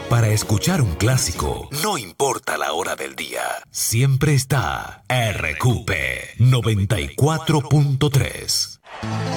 Para escuchar un clásico, no importa la hora del día, siempre está RQP 94.3.